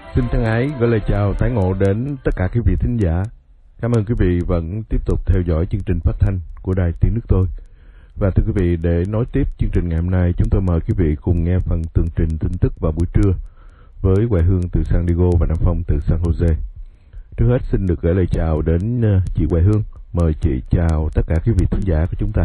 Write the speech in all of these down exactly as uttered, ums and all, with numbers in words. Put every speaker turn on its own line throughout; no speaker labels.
Xin thân ái gửi lời chào tái ngộ đến tất cả quý vị thính giả. Cảm ơn quý vị vẫn tiếp tục theo dõi chương trình phát thanh của Đài Tiếng Nước Tôi. Và thưa quý vị, để nối tiếp chương trình ngày hôm nay, chúng tôi mời quý vị cùng nghe phần tường trình tin tức vào buổi trưa với Hoài Hương từ San Diego và Nam Phong từ San Jose. Trước hết xin được gửi lời chào đến chị Hoài Hương. Mời chị chào tất cả quý vị thính giả của chúng ta.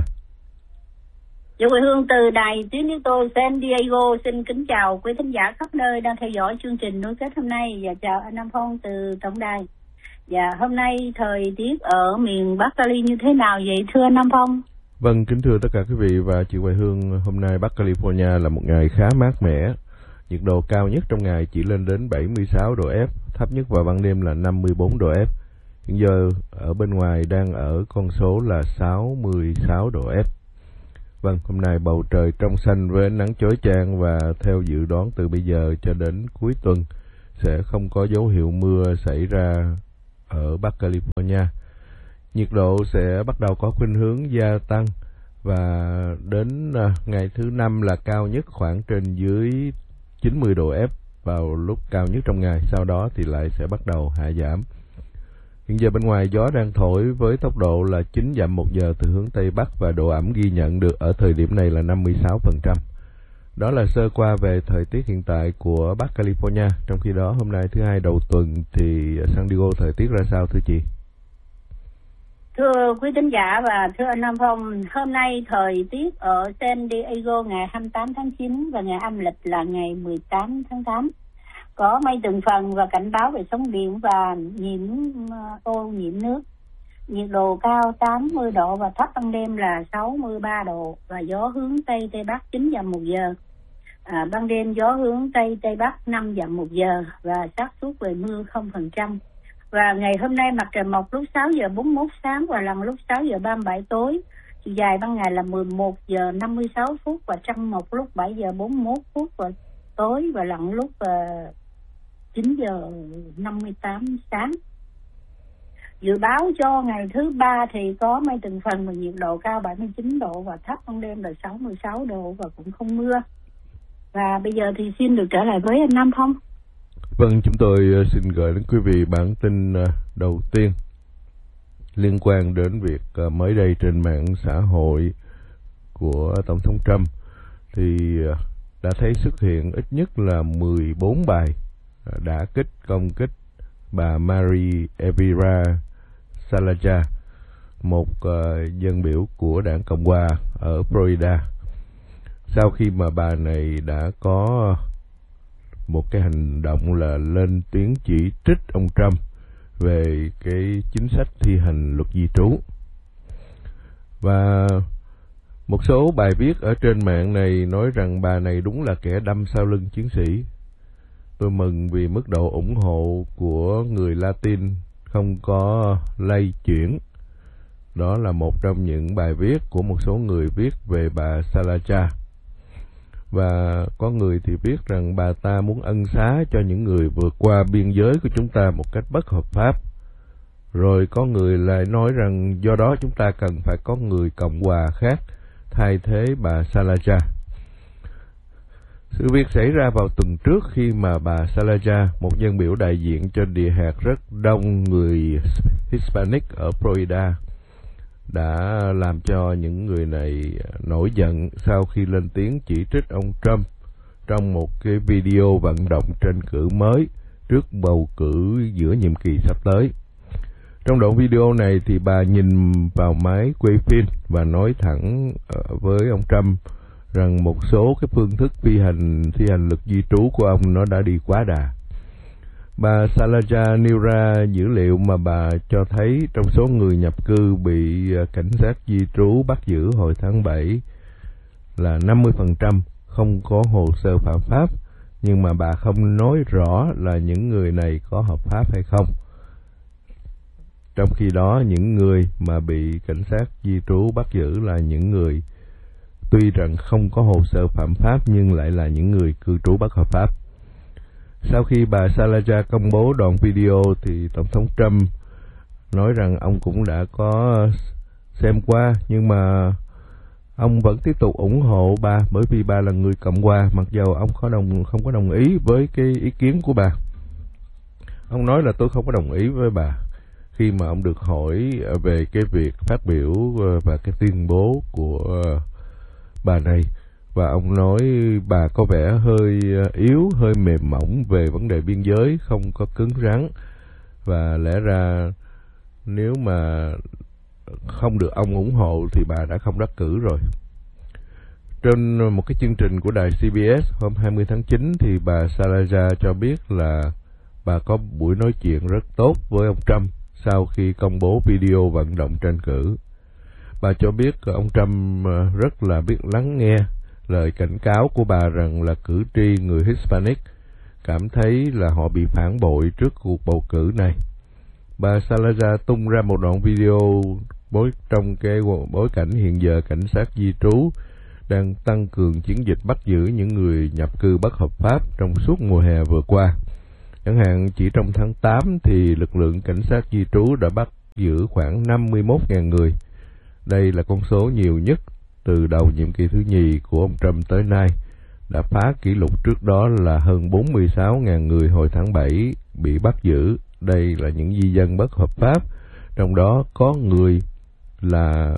Chị Hoài Hương từ Đài Tiếng Nước Tôi San Diego xin kính chào quý thính giả khắp nơi đang theo dõi chương trình nối kết hôm nay, và chào anh Nam Phong từ tổng đài. Và hôm nay thời tiết ở miền Bắc Cali như thế nào vậy thưa anh Nam Phong?
Vâng, kính thưa tất cả quý vị và chị Hoài Hương, hôm nay Bắc California là một ngày khá mát mẻ. Nhiệt độ cao nhất trong ngày chỉ lên đến bảy mươi sáu độ F, thấp nhất vào ban đêm là năm mươi bốn độ F. Hiện giờ ở bên ngoài đang ở con số là sáu mươi sáu độ F. Vâng, hôm nay bầu trời trong xanh với nắng chói chang, và theo dự đoán từ bây giờ cho đến cuối tuần sẽ không có dấu hiệu mưa xảy ra ở Bắc California. Nhiệt độ sẽ bắt đầu có khuynh hướng gia tăng, và đến ngày thứ năm là cao nhất khoảng trên dưới chín mươi độ F vào lúc cao nhất trong ngày, sau đó thì lại sẽ bắt đầu hạ giảm. Hiện giờ bên ngoài gió đang thổi với tốc độ là chín dặm một giờ từ hướng Tây Bắc, và độ ẩm ghi nhận được ở thời điểm này là năm mươi sáu phần trăm. Đó là sơ qua về thời tiết hiện tại của Bắc California. Trong khi đó hôm nay thứ hai đầu tuần thì San Diego thời tiết ra sao thưa chị?
Thưa quý thính giả và thưa anh Nam Phong, hôm nay thời tiết ở San Diego ngày hai mươi tám tháng chín và ngày âm lịch là ngày mười tám tháng tám. Có mây từng phần và cảnh báo về sóng biển và nhiễm ô nhiễm nước. Nhiệt độ cao tám mươi độ và thấp ban đêm là sáu mươi ba độ, và gió hướng Tây Tây Bắc chín dặm một giờ. À, ban đêm gió hướng Tây Tây Bắc năm dặm một giờ, và xác suất về mưa không phần trăm. Và ngày hôm nay mặt trời mọc lúc sáu giờ bốn mươi mốt sáng và lặn lúc sáu giờ ba mươi bảy tối. Chiều dài ban ngày là mười một giờ năm mươi sáu phút và trăng mọc lúc bảy giờ bốn mươi mốt phút và tối, và lặn lúc uh, chín giờ năm mươi tám sáng. Dự báo cho ngày thứ ba thì có mây từng phần và nhiệt độ cao bảy mươi chín độ và thấp ban đêm là sáu mươi sáu độ và cũng không mưa. Và bây giờ thì xin được trở lại với anh Nam Phong.
Vâng, chúng tôi xin gửi đến quý vị bản tin đầu tiên liên quan đến việc mới đây trên mạng xã hội của Tổng thống Trump thì đã thấy xuất hiện ít nhất là mười bốn bài đã kích công kích bà Mary Elvira Salazar, một uh, dân biểu của đảng Cộng hòa ở Florida, sau khi mà bà này đã có một cái hành động là lên tiếng chỉ trích ông Trump về cái chính sách thi hành luật di trú. Và một số bài viết ở trên mạng này nói rằng bà này đúng là kẻ đâm sau lưng chiến sĩ. Tôi mừng vì mức độ ủng hộ của người Latin không có lay chuyển. Đó là một trong những bài viết của một số người viết về bà Salazar. Và có người thì viết rằng bà ta muốn ân xá cho những người vượt qua biên giới của chúng ta một cách bất hợp pháp. Rồi có người lại nói rằng do đó chúng ta cần phải có người Cộng hòa khác thay thế bà Salazar. Sự việc xảy ra vào tuần trước khi mà bà Salazar, một dân biểu đại diện cho địa hạt rất đông người Hispanic ở Florida, đã làm cho những người này nổi giận sau khi lên tiếng chỉ trích ông Trump trong một cái video vận động tranh cử mới trước bầu cử giữa nhiệm kỳ sắp tới. Trong đoạn video này thì bà nhìn vào máy quay phim và nói thẳng với ông Trump rằng một số cái phương thức thi hành thi hành luật di trú của ông nó đã đi quá đà. Bà Salazar nêu ra dữ liệu mà bà cho thấy trong số người nhập cư bị cảnh sát di trú bắt giữ hồi tháng bảy là năm mươi phần trăm không có hồ sơ phạm pháp, nhưng mà bà không nói rõ là những người này có hợp pháp hay không. Trong khi đó, những người mà bị cảnh sát di trú bắt giữ là những người tuy rằng không có hồ sơ phạm pháp nhưng lại là những người cư trú bất hợp pháp. Sau khi bà Salazar công bố đoạn video thì Tổng thống Trump nói rằng ông cũng đã có xem qua, nhưng mà ông vẫn tiếp tục ủng hộ bà bởi vì bà là người Cộng hòa, mặc dầu ông không đồng, không có đồng ý với cái ý kiến của bà. Ông nói là tôi không có đồng ý với bà khi mà ông được hỏi về cái việc phát biểu và cái tuyên bố của bà này. Và ông nói bà có vẻ hơi yếu, hơi mềm mỏng về vấn đề biên giới, không có cứng rắn. Và lẽ ra nếu mà không được ông ủng hộ thì bà đã không đắc cử rồi. Trên một cái chương trình của đài xê bê ét hôm hai mươi tháng chín thì bà Salazar cho biết là bà có buổi nói chuyện rất tốt với ông Trump sau khi công bố video vận động tranh cử. Bà cho biết ông Trump rất là biết lắng nghe lời cảnh cáo của bà rằng là cử tri người Hispanic cảm thấy là họ bị phản bội trước cuộc bầu cử này. Bà Salazar tung ra một đoạn video bối trong cái bối cảnh hiện giờ cảnh sát di trú đang tăng cường chiến dịch bắt giữ những người nhập cư bất hợp pháp trong suốt mùa hè vừa qua. Chẳng hạn chỉ trong tháng tám thì lực lượng cảnh sát di trú đã bắt giữ khoảng năm mươi mốt nghìn người. Đây là con số nhiều nhất từ đầu nhiệm kỳ thứ nhì của ông Trump tới nay, đã phá kỷ lục trước đó là hơn bốn mươi sáu nghìn người hồi tháng bảy bị bắt giữ. Đây là những di dân bất hợp pháp, trong đó có người là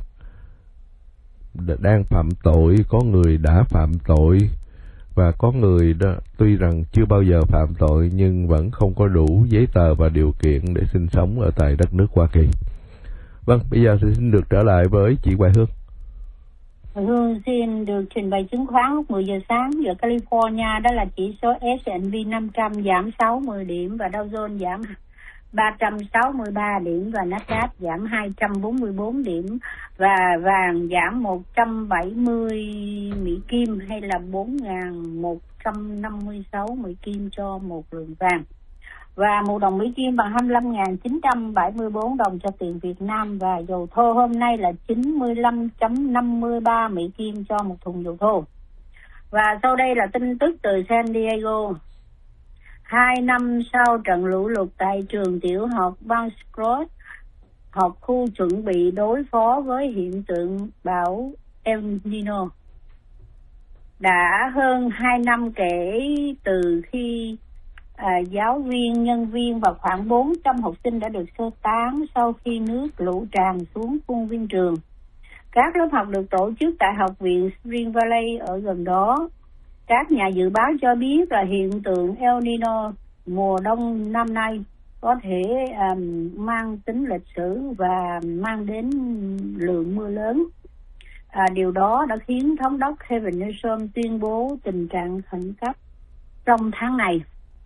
đang phạm tội, có người đã phạm tội, và có người đó tuy rằng chưa bao giờ phạm tội nhưng vẫn không có đủ giấy tờ và điều kiện để sinh sống ở tại đất nước Hoa Kỳ. Vâng, bây giờ thì xin được trở lại với chị Hoài Hương.
Hương xin được trình bày chứng khoán lúc mười giờ sáng giờ California, đó là chỉ số S and P năm trăm giảm sáu mươi điểm và Dow Jones giảm ba trăm sáu mươi ba điểm và Nasdaq giảm hai trăm bốn mươi bốn điểm và vàng giảm một trăm bảy mươi Mỹ Kim hay là bốn nghìn một trăm năm mươi sáu Mỹ Kim cho một lượng vàng. Và một đồng Mỹ Kim bằng hai mươi lăm nghìn chín trăm bảy mươi tư đồng cho tiền Việt Nam, và dầu thô hôm nay là chín mươi lăm phẩy năm mươi ba Mỹ Kim cho một thùng dầu thô. Và sau đây là tin tức từ San Diego. Hai năm sau trận lũ lụt tại trường tiểu học Bancroft, học khu chuẩn bị đối phó với hiện tượng bão El Nino. Đã hơn hai năm kể từ khi À, giáo viên, nhân viên và khoảng bốn trăm học sinh đã được sơ tán sau khi nước lũ tràn xuống khuôn viên trường. Các lớp học được tổ chức tại học viện Spring Valley ở gần đó. Các nhà dự báo cho biết là hiện tượng El Nino mùa đông năm nay có thể um, mang tính lịch sử và mang đến lượng mưa lớn. À, điều đó đã khiến thống đốc Kevin Newsom tuyên bố tình trạng khẩn cấp trong tháng này.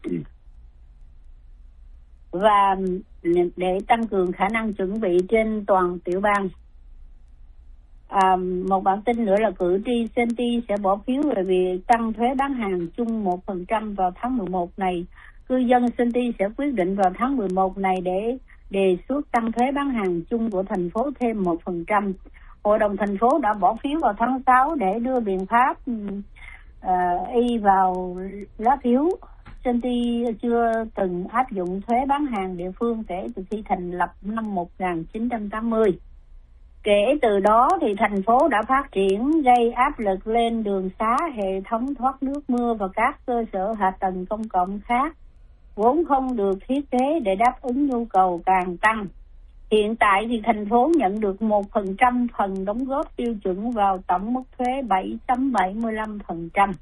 Và để tăng cường khả năng chuẩn bị trên toàn tiểu bang. À, một bản tin nữa là cử tri Senti sẽ bỏ phiếu về việc tăng thuế bán hàng chung một phần trăm vào tháng mười một này. Cư dân Senti sẽ quyết định vào tháng mười một này để đề xuất tăng thuế bán hàng chung của thành phố thêm một phần trăm. Hội đồng thành phố đã bỏ phiếu vào tháng sáu để đưa biện pháp uh, y vào lá phiếu. Senti chưa từng áp dụng thuế bán hàng địa phương kể từ khi thành lập năm một nghìn chín trăm tám mươi. Kể từ đó thì thành phố đã phát triển gây áp lực lên đường xá, hệ thống thoát nước mưa và các cơ sở hạ tầng công cộng khác vốn không được thiết kế để đáp ứng nhu cầu càng tăng. Hiện tại thì thành phố nhận được một phần trăm phần đóng góp tiêu chuẩn vào tổng mức thuế bảy phẩy bảy mươi lăm phần trăm.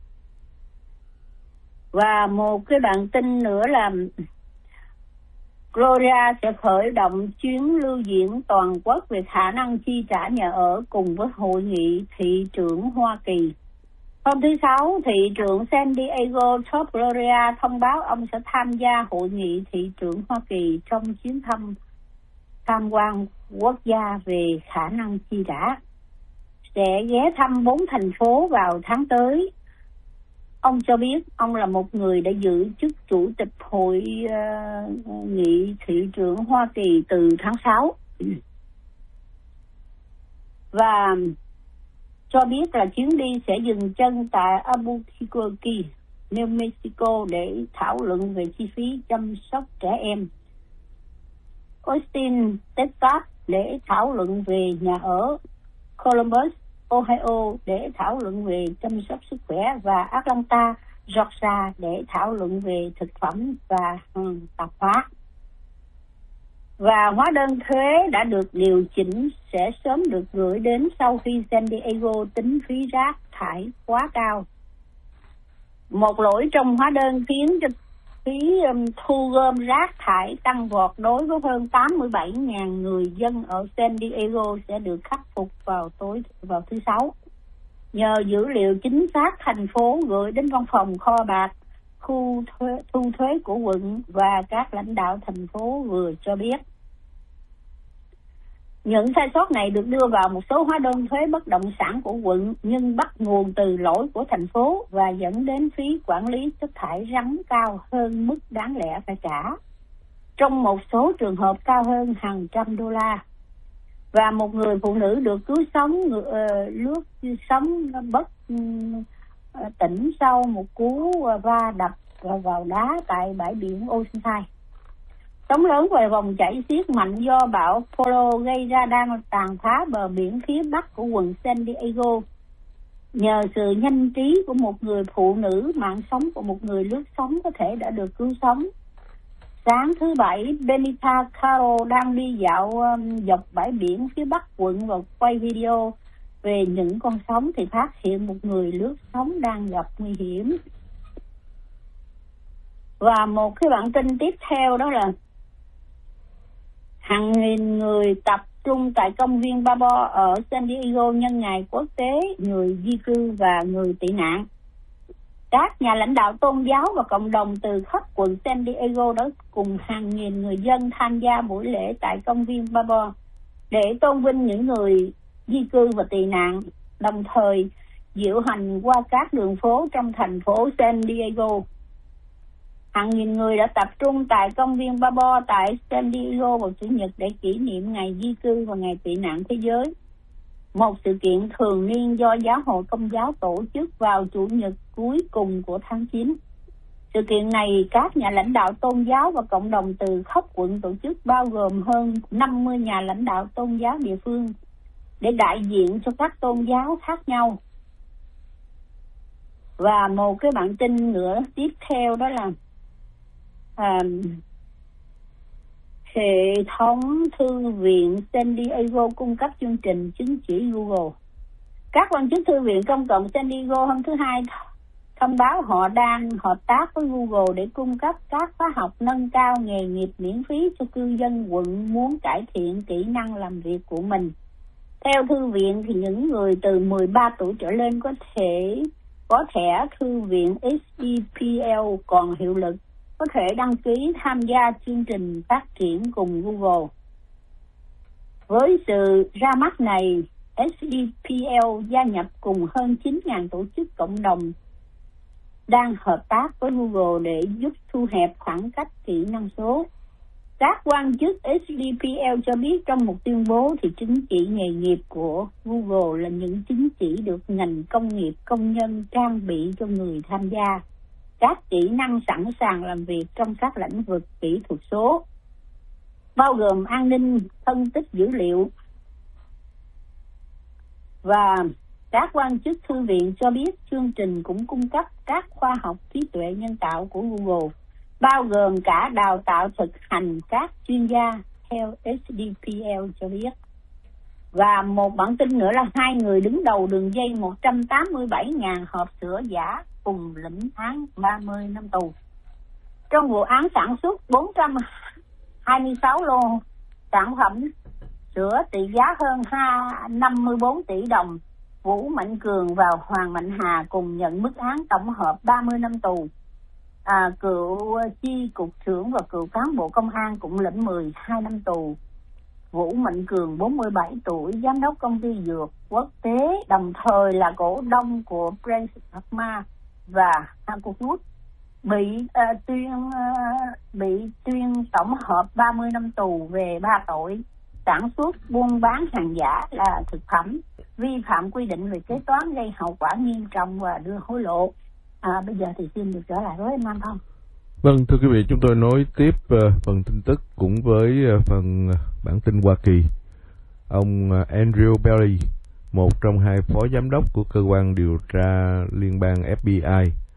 Và một cái bản tin nữa là Gloria sẽ khởi động chuyến lưu diễn toàn quốc về khả năng chi trả nhà ở cùng với hội nghị thị trưởng Hoa Kỳ. Hôm thứ Sáu, thị trưởng San Diego Todd Gloria thông báo ông sẽ tham gia hội nghị thị trưởng Hoa Kỳ trong chuyến thăm tham quan quốc gia về khả năng chi trả. Sẽ ghé thăm bốn thành phố vào tháng tới. Ông cho biết ông là một người đã giữ chức chủ tịch hội uh, nghị thị trưởng Hoa Kỳ từ tháng sáu. Và cho biết là chuyến đi sẽ dừng chân tại Albuquerque, New Mexico để thảo luận về chi phí chăm sóc trẻ em. Austin, Texas để thảo luận về nhà ở. Columbus, Ohio để thảo luận về chăm sóc sức khỏe, và Atlanta, Georgia để thảo luận về thực phẩm và um, tạp hóa. Và hóa đơn thuế đã được điều chỉnh sẽ sớm được gửi đến sau khi San Diego tính phí rác thải quá cao. Một lỗi trong hóa đơn khiến cho phí um, thu gom rác thải tăng vọt đối với hơn tám mươi bảy nghìn người dân ở San Diego sẽ được khắc phục vào tối vào thứ Sáu. Nhờ dữ liệu chính xác thành phố gửi đến văn phòng kho bạc, khu thuế, thu thuế của quận và các lãnh đạo thành phố vừa cho biết. Những sai sót này được đưa vào một số hóa đơn thuế bất động sản của quận nhưng bắt nguồn từ lỗi của thành phố và dẫn đến phí quản lý chất thải rắn cao hơn mức đáng lẽ phải trả. Trong một số trường hợp cao hơn hàng trăm đô la. Và một người phụ nữ được cứu sống uh, lướt sống bất uh, tỉnh sau một cú uh, va đập vào, vào đá tại bãi biển Oceanside. Sóng lớn và vòng chảy xiết mạnh do bão Polo gây ra đang tàn phá bờ biển phía bắc của quận San Diego. Nhờ sự nhanh trí của một người phụ nữ, mạng sống của một người lướt sóng có thể đã được cứu sống. Sáng thứ Bảy, Benita Caro đang đi dạo um, dọc bãi biển phía bắc quận và quay video về những con sóng thì phát hiện một người lướt sóng đang gặp nguy hiểm. Và một cái bản tin tiếp theo đó là hàng nghìn người tập trung tại công viên Babo ở San Diego nhân ngày quốc tế người di cư và người tị nạn. Các nhà lãnh đạo tôn giáo và cộng đồng từ khắp quận San Diego đã cùng hàng nghìn người dân tham gia buổi lễ tại công viên Babo để tôn vinh những người di cư và tị nạn, đồng thời diễu hành qua các đường phố trong thành phố San Diego. Hàng nghìn người đã tập trung tại công viên Babo tại San Diego vào Chủ nhật để kỷ niệm ngày di cư và ngày tị nạn thế giới. Một sự kiện thường niên do Giáo hội Công giáo tổ chức vào Chủ nhật cuối cùng của tháng chín. Sự kiện này các nhà lãnh đạo tôn giáo và cộng đồng từ khắp quận tổ chức, bao gồm hơn năm mươi nhà lãnh đạo tôn giáo địa phương để đại diện cho các tôn giáo khác nhau. Và một cái bản tin nữa tiếp theo đó là à, hệ thống thư viện San Diego cung cấp chương trình chứng chỉ Google. Các quan chức thư viện công cộng San Diego hôm thứ Hai thông báo họ đang hợp tác với Google để cung cấp các khóa học nâng cao nghề nghiệp miễn phí cho cư dân quận muốn cải thiện kỹ năng làm việc của mình. Theo thư viện thì những người từ mười ba tuổi trở lên có thể có thẻ thư viện S E P L còn hiệu lực, có thể đăng ký tham gia chương trình phát triển cùng Google. Với sự ra mắt này, S E P L gia nhập cùng hơn chín nghìn tổ chức cộng đồng đang hợp tác với Google để giúp thu hẹp khoảng cách kỹ năng số. Các quan chức S E P L cho biết trong một tuyên bố thì chứng chỉ nghề nghiệp của Google là những chứng chỉ được ngành công nghiệp công nhân trang bị cho người tham gia các kỹ năng sẵn sàng làm việc trong các lĩnh vực kỹ thuật số, bao gồm an ninh, phân tích dữ liệu. Và các quan chức thư viện cho biết chương trình cũng cung cấp các khoa học trí tuệ nhân tạo của Google, bao gồm cả đào tạo thực hành các chuyên gia, theo S D P L cho biết. Và một bản tin nữa là hai người đứng đầu đường dây một trăm tám mươi bảy nghìn hộp sữa giả cùng lĩnh án ba mươi năm tù. Trong vụ án sản xuất bốn trăm hai mươi sáu lô sản phẩm sữa trị giá hơn năm mươi bốn tỷ đồng, Vũ Mạnh Cường và Hoàng Mạnh Hà cùng nhận mức án tổng hợp ba mươi năm tù. À, cựu chi cục trưởng và cựu cán bộ công an cũng lĩnh mười hai năm tù. Vũ Mạnh Cường, bốn mươi bảy tuổi, giám đốc công ty dược quốc tế, đồng thời là cổ đông của Brand Pharma và Alcowood, bị uh, tuyên uh, bị tuyên tổng hợp ba mươi năm tù về ba tội: sản xuất, buôn bán hàng giả là thực phẩm, vi phạm quy định về kế toán gây hậu quả nghiêm trọng và đưa hối lộ. À, bây giờ thì xin được trở lại với anh Nam Phong.
Vâng, thưa quý vị, chúng tôi nối tiếp uh, phần tin tức cũng với uh, phần uh, bản tin Hoa Kỳ. Ông uh, Andrew Bailey, một trong hai phó giám đốc của cơ quan điều tra liên bang F B I,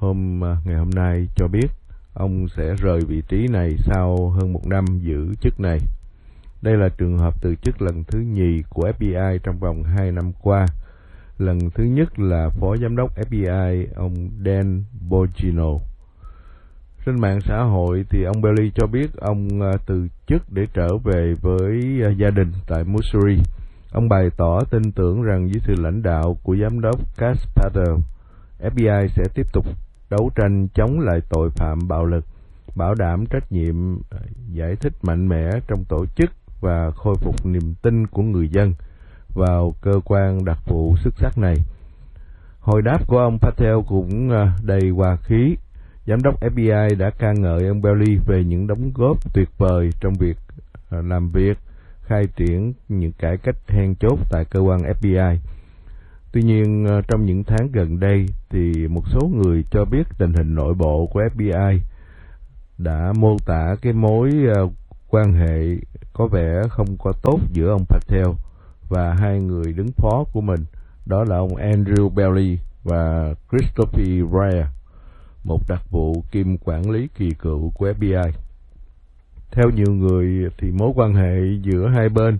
hôm ngày hôm nay cho biết ông sẽ rời vị trí này sau hơn một năm giữ chức này. Đây là trường hợp từ chức lần thứ nhì của ép bê i trong vòng hai năm qua. Lần thứ nhất là Phó Giám đốc ép bê i ông Dan Bongino. Trên mạng xã hội thì ông Bailey cho biết ông từ chức để trở về với gia đình tại Missouri. Ông bày tỏ tin tưởng rằng dưới sự lãnh đạo của Giám đốc Cass Patel, ép bê i sẽ tiếp tục đấu tranh chống lại tội phạm bạo lực, bảo đảm trách nhiệm giải thích mạnh mẽ trong tổ chức và khôi phục niềm tin của người dân vào cơ quan đặc vụ xuất sắc này. Hồi đáp của ông Patel cũng đầy hòa khí. Giám đốc ép bê i đã ca ngợi ông Bailey về những đóng góp tuyệt vời trong việc làm việc, khai triển những cải cách then chốt tại cơ quan ép bê i. Tuy nhiên, trong những tháng gần đây thì một số người cho biết tình hình nội bộ của ép bê i đã mô tả cái mối quan hệ có vẻ không có tốt giữa ông Patel và hai người đứng phó của mình, đó là ông Andrew Bailey và Christopher Wray, một đặc vụ kiêm quản lý kỳ cựu của ép bê i. Theo nhiều người thì mối quan hệ giữa hai bên,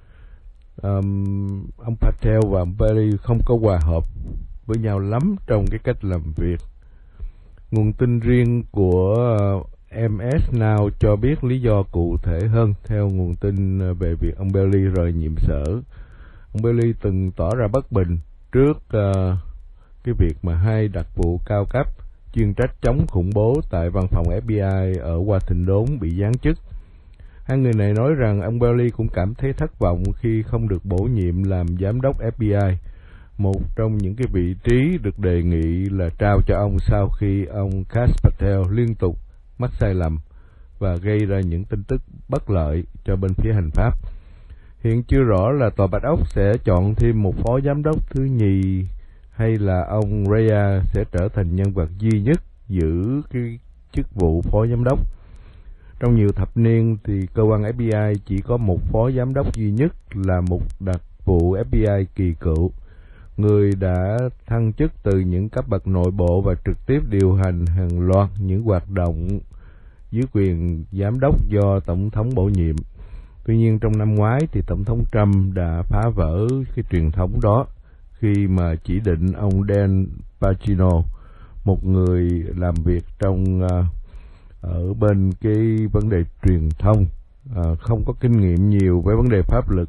um, ông Patel và ông Bailey không có hòa hợp với nhau lắm trong cái cách làm việc. Nguồn tin riêng của uh, em ét Now cho biết lý do cụ thể hơn. Theo nguồn tin về việc ông Bailey rời nhiệm sở, ông Bailey từng tỏ ra bất bình trước uh, cái việc mà hai đặc vụ cao cấp chuyên trách chống khủng bố tại văn phòng ép bê i ở Washington bị giáng chức. Hai người này nói rằng ông Bailey cũng cảm thấy thất vọng khi không được bổ nhiệm làm giám đốc ép bê i, một trong những cái vị trí được đề nghị là trao cho ông sau khi ông Cass Patel liên tục mắc sai lầm và gây ra những tin tức bất lợi cho bên phía hành pháp. Hiện chưa rõ là Tòa Bạch Ốc sẽ chọn thêm một phó giám đốc thứ nhì hay là ông Raya sẽ trở thành nhân vật duy nhất giữ cái chức vụ phó giám đốc. Trong nhiều thập niên thì cơ quan ép bê i chỉ có một phó giám đốc duy nhất là một đặc vụ ép bê i kỳ cựu, người đã thăng chức từ những cấp bậc nội bộ và trực tiếp điều hành hàng loạt những hoạt động dưới quyền giám đốc do Tổng thống bổ nhiệm. Tuy nhiên trong năm ngoái thì Tổng thống Trump đã phá vỡ cái truyền thống đó khi mà chỉ định ông Dan Bongino, một người làm việc trong uh, ở bên cái vấn đề truyền thông, uh, không có kinh nghiệm nhiều với vấn đề pháp luật,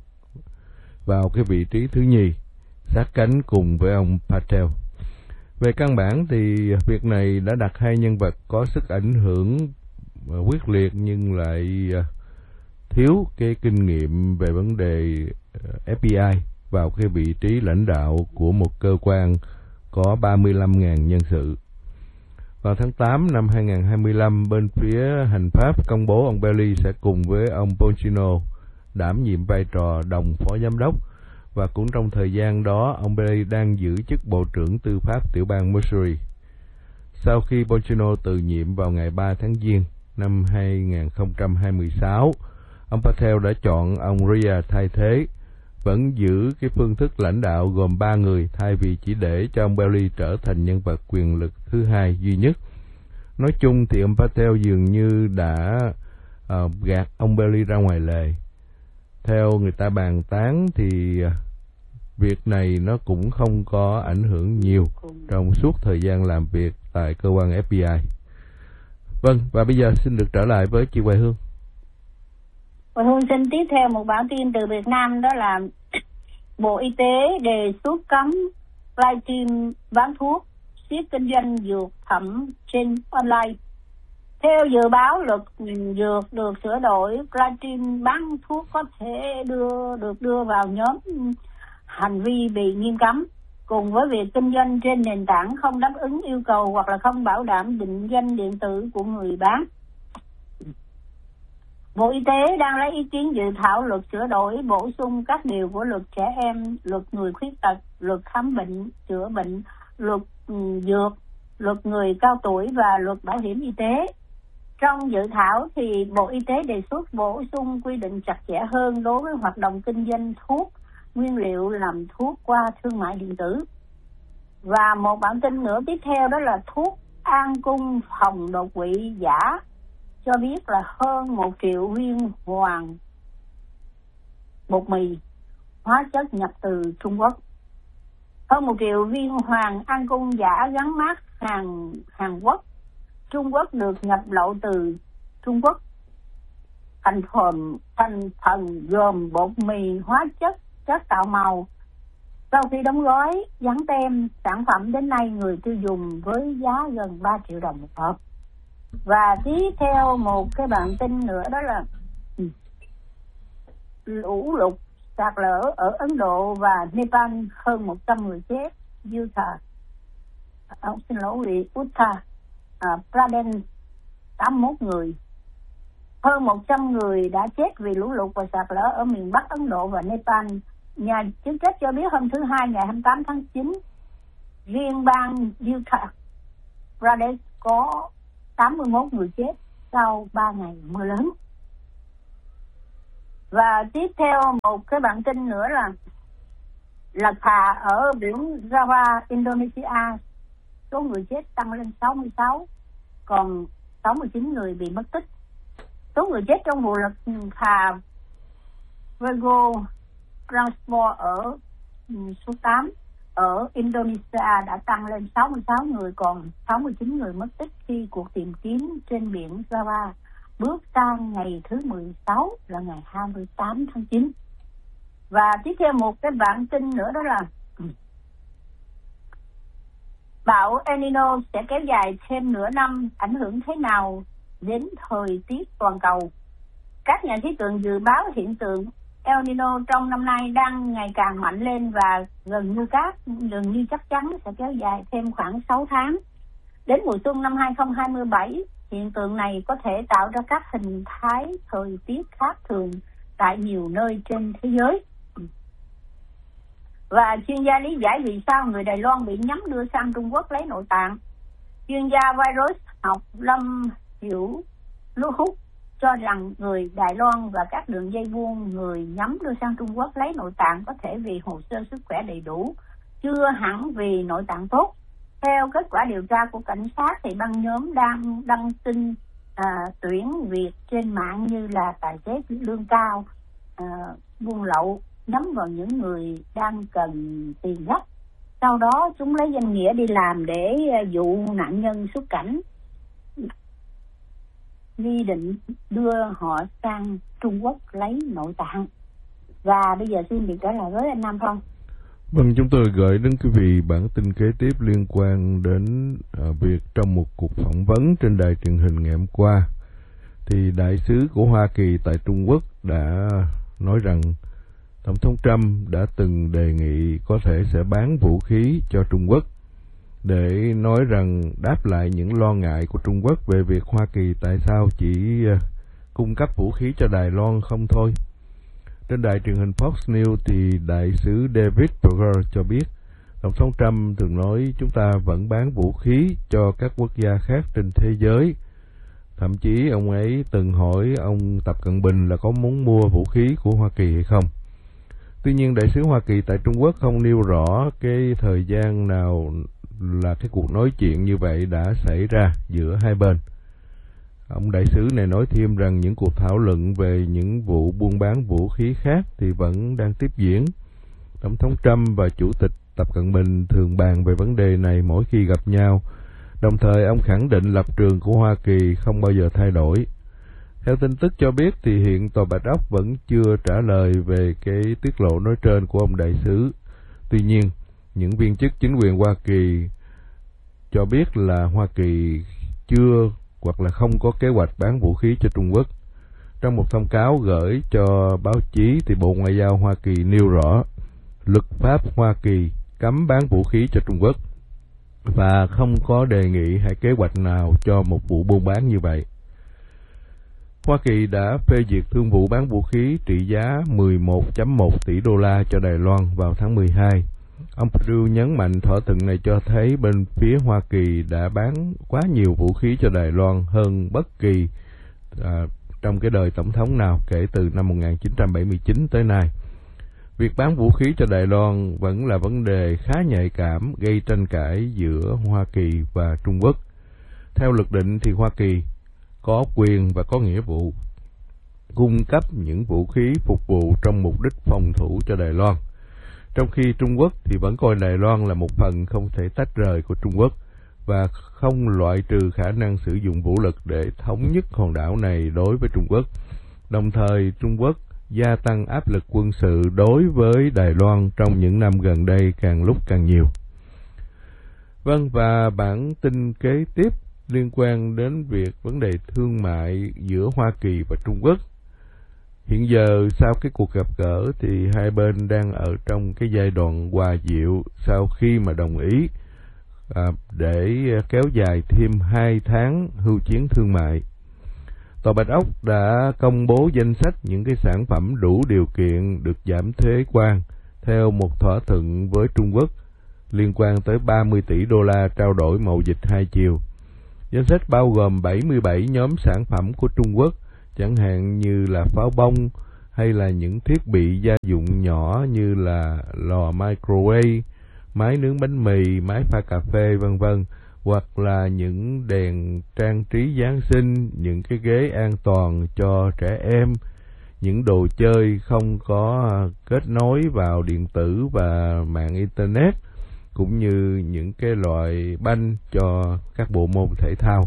vào cái vị trí thứ nhì, sát cánh cùng với ông Patel. Về căn bản thì việc này đã đặt hai nhân vật có sức ảnh hưởng uh, quyết liệt nhưng lại uh, thiếu cái kinh nghiệm về vấn đề uh, ép bê i vào cái vị trí lãnh đạo của một cơ quan có ba mươi lăm nghìn nhân sự. Vào tháng tám năm hai nghìn không trăm hai mươi lăm, bên phía hành pháp công bố ông Bailey sẽ cùng với ông Bongino đảm nhiệm vai trò đồng phó giám đốc, và cũng trong thời gian đó ông Bailey đang giữ chức Bộ trưởng Tư pháp tiểu bang Missouri. Sau khi Bongino từ nhiệm vào ngày ba tháng Giêng năm hai nghìn không trăm hai mươi sáu, ông Patel đã chọn ông Raya thay thế, vẫn giữ cái phương thức lãnh đạo gồm ba người thay vì chỉ để cho ông Bailey trở thành nhân vật quyền lực thứ hai duy nhất. Nói chung thì ông Patel dường như đã uh, gạt ông Bailey ra ngoài lề. Theo người ta bàn tán thì uh, việc này nó cũng không có ảnh hưởng nhiều trong suốt thời gian làm việc tại cơ quan ép bê i. Vâng, và bây giờ xin được trở lại với chị Hoài Hương.
Hoài Hương xin tiếp theo một bản tin từ Việt Nam, đó là Bộ Y tế đề xuất cấm livestream bán thuốc, siết kinh doanh dược phẩm trên online. Theo dự báo, luật dược được sửa đổi, livestream bán thuốc có thể đưa được đưa vào nhóm hành vi bị nghiêm cấm, cùng với việc kinh doanh trên nền tảng không đáp ứng yêu cầu hoặc là không bảo đảm định danh điện tử của người bán. Bộ Y tế đang lấy ý kiến dự thảo luật sửa đổi bổ sung các điều của luật trẻ em, luật người khuyết tật, luật khám bệnh, chữa bệnh, luật um, dược, luật người cao tuổi và luật bảo hiểm y tế. Trong dự thảo thì Bộ Y tế đề xuất bổ sung quy định chặt chẽ hơn đối với hoạt động kinh doanh thuốc, nguyên liệu làm thuốc qua thương mại điện tử. Và một bản tin nữa tiếp theo đó là thuốc An Cung phòng đột quỵ giả cho biết là hơn một triệu viên hoàng bột mì hóa chất nhập từ Trung Quốc. Hơn một triệu viên hoàng An Cung giả gắn mác hàng Hàn Quốc, Trung Quốc được nhập lậu từ Trung Quốc. Thành phần thành phần gồm bột mì hóa chất, chất tạo màu. Sau khi đóng gói, dán tem, sản phẩm đến nay người tiêu dùng với giá gần ba triệu đồng một hộp. Và tiếp theo một cái bản tin nữa, đó là lũ lụt sạt lở ở Ấn Độ và Nepal, hơn một trăm người chết. Utah, ông xin lỗi vị Uttar uh, Pradesh tám mươi mốt người. Hơn một trăm người đã chết vì lũ lụt và sạt lở ở miền Bắc Ấn Độ và Nepal. Nhà chức trách cho biết hôm thứ Hai ngày hai mươi tám tháng chín, riêng bang Uttar Pradesh có tám mươi mốt người chết sau ba ngày mưa lớn. Và tiếp theo một cái bản tin nữa là lật thà ở biển Java, Indonesia, số người chết tăng lên sáu mươi sáu, còn sáu mươi chín người bị mất tích. Số người chết trong vụ lật thà Virgo Transport ở số tám ở Indonesia đã tăng lên sáu mươi sáu người, còn sáu mươi chín người mất tích khi cuộc tìm kiếm trên biển Java bước sang ngày thứ mười sáu là ngày hai mươi tám tháng chín. Và tiếp theo một cái bản tin nữa, đó là bão El Nino sẽ kéo dài thêm nửa năm, ảnh hưởng thế nào đến thời tiết toàn cầu. Các nhà khí tượng dự báo hiện tượng El Nino trong năm nay đang ngày càng mạnh lên và gần như các gần như chắc chắn sẽ kéo dài thêm khoảng sáu tháng. Đến mùa xuân năm hai không hai bảy, hiện tượng này có thể tạo ra các hình thái thời tiết khác thường tại nhiều nơi trên thế giới. Và chuyên gia lý giải vì sao người Đài Loan bị nhắm đưa sang Trung Quốc lấy nội tạng. Chuyên gia virus học Lâm Hiểu Lưu Húc cho rằng người Đài Loan và các đường dây buôn người nhắm đưa sang Trung Quốc lấy nội tạng có thể vì hồ sơ sức khỏe đầy đủ, chưa hẳn vì nội tạng tốt. Theo kết quả điều tra của cảnh sát thì băng nhóm đang đăng tin à, tuyển việc trên mạng như là tài xế lương cao, à, buôn lậu, nhắm vào những người đang cần tiền gấp. Sau đó chúng lấy danh nghĩa đi làm để dụ nạn nhân xuất cảnh, đi định đưa họ sang Trung Quốc lấy nội tạng. Và bây giờ xin được trở lại với anh Nam Phong.
Vâng, chúng tôi gửi đến quý vị bản tin kế tiếp liên quan đến uh, việc trong một cuộc phỏng vấn trên đài truyền hình ngày hôm qua, thì đại sứ của Hoa Kỳ tại Trung Quốc đã nói rằng Tổng thống Trump đã từng đề nghị có thể sẽ bán vũ khí cho Trung Quốc, để nói rằng đáp lại những lo ngại của Trung Quốc về việc Hoa Kỳ tại sao chỉ uh, cung cấp vũ khí cho Đài Loan không thôi. Trên đài truyền hình Fox News thì đại sứ David Berger cho biết Tổng thống Trump thường nói chúng ta vẫn bán vũ khí cho các quốc gia khác trên thế giới. Thậm chí ông ấy từng hỏi ông Tập Cận Bình là có muốn mua vũ khí của Hoa Kỳ hay không. Tuy nhiên đại sứ Hoa Kỳ tại Trung Quốc không nêu rõ cái thời gian nào là cái cuộc nói chuyện như vậy đã xảy ra giữa hai bên. Ông đại sứ này nói thêm rằng những cuộc thảo luận về những vụ buôn bán vũ khí khác thì vẫn đang tiếp diễn. Tổng thống Trump và Chủ tịch Tập Cận Bình thường bàn về vấn đề này mỗi khi gặp nhau. Đồng thời ông khẳng định lập trường của Hoa Kỳ không bao giờ thay đổi. Theo tin tức cho biết thì hiện Tòa Bạch Ốc vẫn chưa trả lời về cái tiết lộ nói trên của ông đại sứ. Tuy nhiên, những viên chức chính quyền Hoa Kỳ cho biết là Hoa Kỳ chưa hoặc là không có kế hoạch bán vũ khí cho Trung Quốc. Trong một thông cáo gửi cho báo chí thì Bộ Ngoại giao Hoa Kỳ nêu rõ luật pháp Hoa Kỳ cấm bán vũ khí cho Trung Quốc và không có đề nghị hay kế hoạch nào cho một vụ buôn bán như vậy. Hoa Kỳ đã phê duyệt thương vụ bán vũ khí trị giá mười một phẩy một tỷ đô la cho Đài Loan vào tháng mười hai. Ông Perdue nhấn mạnh thỏa thuận này cho thấy bên phía Hoa Kỳ đã bán quá nhiều vũ khí cho Đài Loan hơn bất kỳ à, trong cái đời tổng thống nào kể từ năm một nghìn chín trăm bảy mươi chín tới nay. Việc bán vũ khí cho Đài Loan vẫn là vấn đề khá nhạy cảm, gây tranh cãi giữa Hoa Kỳ và Trung Quốc. Theo luật định thì Hoa Kỳ có quyền và có nghĩa vụ cung cấp những vũ khí phục vụ trong mục đích phòng thủ cho Đài Loan, trong khi Trung Quốc thì vẫn coi Đài Loan là một phần không thể tách rời của Trung Quốc và không loại trừ khả năng sử dụng vũ lực để thống nhất hòn đảo này đối với Trung Quốc. Đồng thời, Trung Quốc gia tăng áp lực quân sự đối với Đài Loan trong những năm gần đây càng lúc càng nhiều. Vâng, và bản tin kế tiếp liên quan đến việc vấn đề thương mại giữa Hoa Kỳ và Trung Quốc. Hiện giờ sau cái cuộc gặp gỡ thì hai bên đang ở trong cái giai đoạn hòa dịu sau khi mà đồng ý à, để kéo dài thêm hai tháng hưu chiến thương mại. Tòa Bạch Ốc đã công bố danh sách những cái sản phẩm đủ điều kiện được giảm thuế quan theo một thỏa thuận với Trung Quốc liên quan tới ba mươi tỷ đô la trao đổi mậu dịch hai chiều. Danh sách bao gồm bảy mươi bảy nhóm sản phẩm của Trung Quốc, chẳng hạn như là pháo bông hay là những thiết bị gia dụng nhỏ như là lò microwave, máy nướng bánh mì, máy pha cà phê vân vân, hoặc là những đèn trang trí Giáng sinh, những cái ghế an toàn cho trẻ em, những đồ chơi không có kết nối vào điện tử và mạng Internet, cũng như những cái loại banh cho các bộ môn thể thao.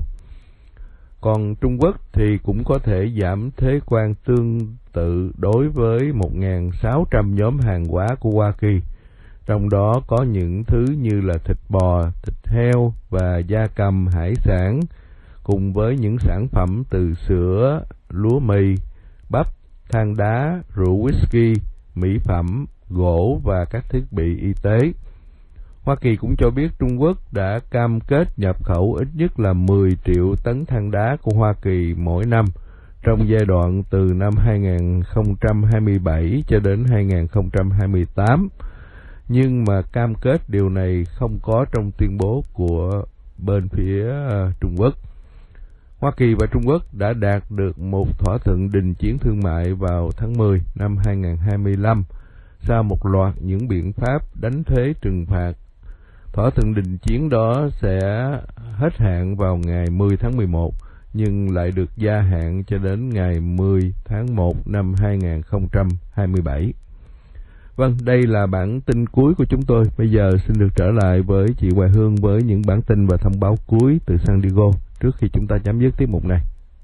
Còn Trung Quốc thì cũng có thể giảm thuế quan tương tự đối với một nghìn sáu trăm nhóm hàng hóa của Hoa Kỳ, trong đó có những thứ như là thịt bò, thịt heo và gia cầm hải sản, cùng với những sản phẩm từ sữa, lúa mì, bắp, than đá, rượu whisky, mỹ phẩm, gỗ và các thiết bị y tế. Hoa Kỳ cũng cho biết Trung Quốc đã cam kết nhập khẩu ít nhất là mười triệu tấn than đá của Hoa Kỳ mỗi năm trong giai đoạn từ năm hai nghìn không trăm hai mươi bảy cho đến hai nghìn không trăm hai mươi tám. Nhưng mà cam kết điều này không có trong tuyên bố của bên phía Trung Quốc. Hoa Kỳ và Trung Quốc đã đạt được một thỏa thuận đình chiến thương mại vào tháng mười năm hai nghìn không trăm hai mươi lăm sau một loạt những biện pháp đánh thuế trừng phạt. Thỏa thuận đình chiến đó sẽ hết hạn vào ngày mười tháng mười một, nhưng lại được gia hạn cho đến ngày mười tháng một năm hai nghìn không trăm hai mươi bảy. Vâng, đây là bản tin cuối của chúng tôi. Bây giờ xin được trở lại với chị Hoài Hương với những bản tin và thông báo cuối từ San Diego trước khi chúng ta chấm dứt tiết mục này.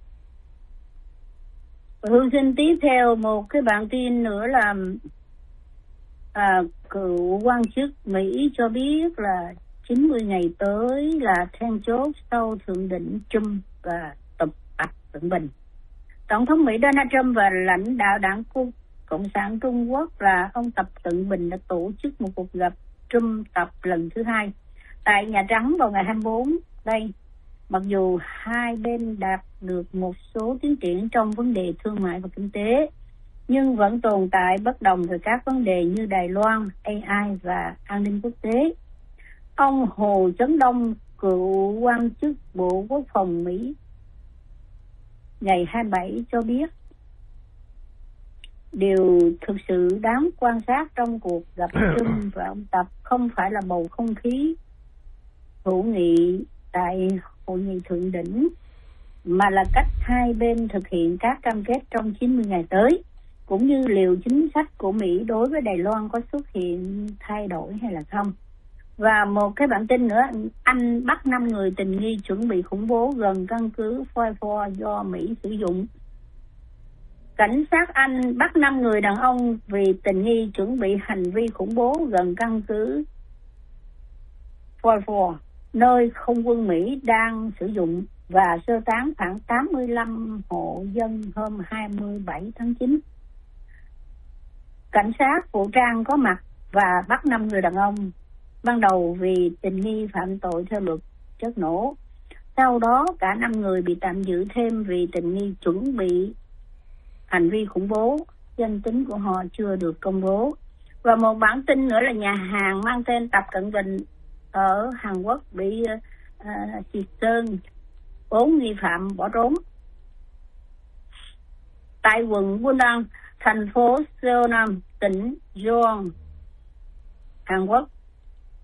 Hương xin tiếp theo một cái bản tin nữa là à, cựu quan chức Mỹ cho biết là chín mươi ngày tới là then chốt sau thượng đỉnh Trump và tập Tập Cận Bình. Tổng thống Mỹ Donald Trump và lãnh đạo đảng Cộng sản Trung Quốc là ông Tập Cận Bình đã tổ chức một cuộc gặp Trump Tập lần thứ hai tại Nhà Trắng vào ngày hai mươi bốn đây. Mặc dù hai bên đạt được một số tiến triển trong vấn đề thương mại và kinh tế, nhưng vẫn tồn tại bất đồng về các vấn đề như Đài Loan, a i và an ninh quốc tế. Ông Hồ Chấn Đông, cựu quan chức Bộ Quốc phòng Mỹ, ngày hai mươi bảy cho biết điều thực sự đáng quan sát trong cuộc gặp Trump và ông Tập không phải là bầu không khí hữu nghị tại hội nghị thượng đỉnh, mà là cách hai bên thực hiện các cam kết trong chín mươi ngày tới, cũng như liệu chính sách của Mỹ đối với Đài Loan có xuất hiện thay đổi hay là không. Và một cái bản tin nữa, Anh bắt năm người tình nghi chuẩn bị khủng bố gần căn cứ Fairport do Mỹ sử dụng. Cảnh sát Anh bắt năm người đàn ông vì tình nghi chuẩn bị hành vi khủng bố gần căn cứ Fairport, nơi không quân Mỹ đang sử dụng, và sơ tán khoảng tám mươi lăm hộ dân hôm hai mươi bảy tháng chín. Cảnh sát vũ trang có mặt và bắt năm người đàn ông, ban đầu vì tình nghi phạm tội theo luật chất nổ. Sau đó cả năm người bị tạm giữ thêm vì tình nghi chuẩn bị hành vi khủng bố. Danh tính của họ chưa được công bố. Và một bản tin nữa là nhà hàng mang tên Tập Cận Bình ở Hàn Quốc bị uh, triệt sơn, bốn nghi phạm bỏ trốn. Tại quận Busan, thành phố Seonam, tỉnh Jeon, Hàn Quốc,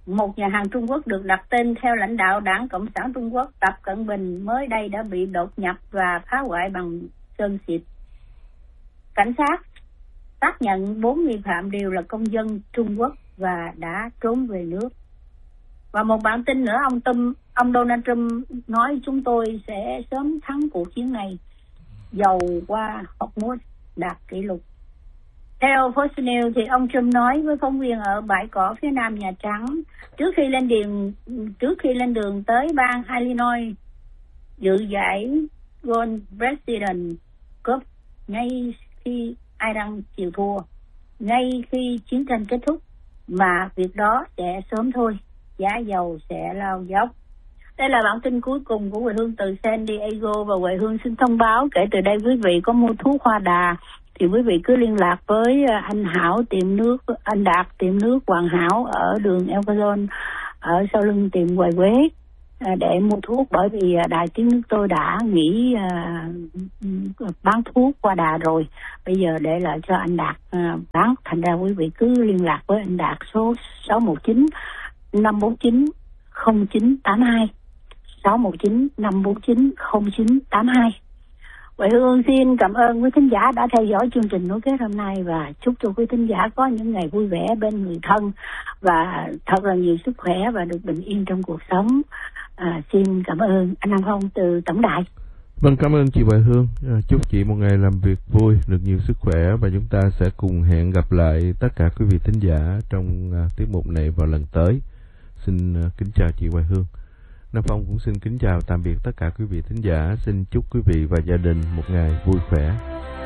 một nhà hàng Trung Quốc được đặt tên theo lãnh đạo Đảng Cộng sản Trung Quốc Tập Cận Bình mới đây đã bị đột nhập và phá hoại bằng sơn xịt. Cảnh sát xác nhận bốn nghi phạm đều là công dân Trung Quốc và đã trốn về nước. Và một bản tin nữa, ông Trump, ông Donald Trump nói chúng tôi sẽ sớm thắng cuộc chiến này, dầu qua Hormuz đạt kỷ lục. Theo Fox News thì ông Trump nói với phóng viên ở bãi cỏ phía nam Nhà Trắng trước khi lên đường trước khi lên đường tới bang Illinois dự giải Golf President Cup ngay khi ai đang chịu thua, ngay khi chiến tranh kết thúc, mà việc đó sẽ sớm thôi, giá dầu sẽ lao dốc. Đây là bản tin cuối cùng của Huệ Hương từ San Diego, và Huệ Hương xin thông báo kể từ đây quý vị có mua thuốc Hoa Đà thì quý vị cứ liên lạc với anh Hảo tiệm nước, anh Đạt tiệm nước Hoàng Hảo ở đường El Cajon ở sau lưng tiệm Hoài Quế để mua thuốc, bởi vì Đài Tiếng Nước tôi đã nghỉ uh, bán thuốc Hoa Đà rồi, bây giờ để lại cho anh Đạt uh, bán, thành ra quý vị cứ liên lạc với anh Đạt số sáu một chín năm bốn chín không chín tám hai, sáu một chín năm bốn chín không chín tám hai. Huệ Hương xin cảm ơn quý thính giả đã theo dõi chương trình nối kết hôm nay, và chúc cho quý thính giả có những ngày vui vẻ bên người thân và thật là nhiều sức khỏe và được bình yên trong cuộc sống. À, xin cảm ơn anh Nam Phong từ Tổng Đài.
Vâng, cảm ơn chị Huệ Hương. À, chúc chị một ngày làm việc vui, được nhiều sức khỏe, và chúng ta sẽ cùng hẹn gặp lại tất cả quý vị thính giả trong à, tiết mục này vào lần tới. Xin à, kính chào chị Huệ Hương. Nam Phong cũng xin kính chào tạm biệt tất cả quý vị thính giả. Xin chúc quý vị và gia đình một ngày vui khỏe.